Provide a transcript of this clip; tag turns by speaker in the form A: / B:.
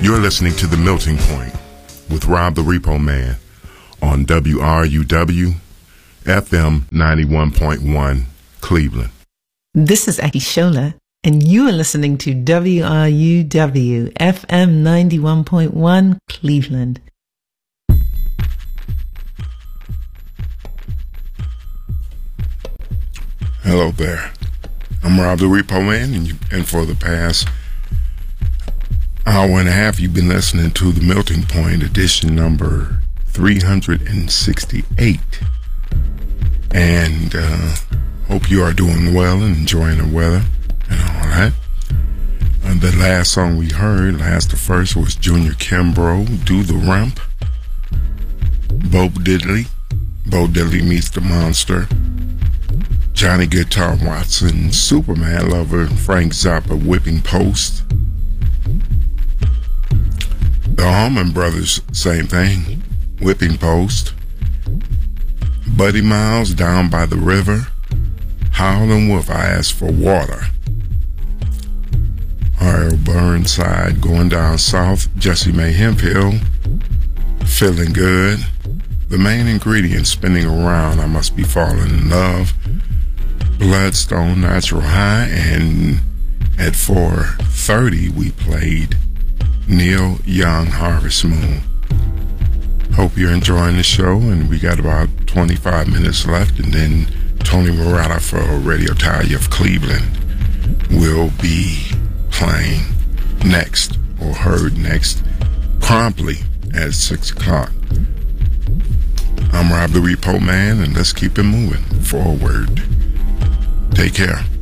A: You're listening to The Melting Point with Rob the Repo Man on WRUW FM 91.1 Cleveland.
B: This is Aki Shola, and you are listening to WRUW FM 91.1 Cleveland.
A: Hello there. I'm Rob the Repo Man, and for the past hour and a half, you've been listening to The Melting Point, edition number 368. And hope you are doing well and enjoying the weather and all that. The last song we heard, the first, was Junior Kimbrough, Do the Rump. Bo Diddley Meets the Monster. Johnny Guitar Watson, Superman Lover, Frank Zappa, Whipping Post. The Allman Brothers, same thing, Whipping Post. Buddy Miles, Down by the River. Howlin' Wolf, I Asked for Water. R.L. Burnside, Going Down South. Jesse May Hemphill, Feeling Good. The Main Ingredient, Spinning Around, I Must Be Falling in Love. Bloodstone, Natural High, and at 4:30 we played Neil Young, Harvest Moon. Hope you're enjoying the show, and we got about 25 minutes left, and then Tony Murata for Radio Talia of Cleveland will be playing next, or heard next, promptly at 6 o'clock. I'm Rob the Repo Man, and let's keep it moving forward. Take care.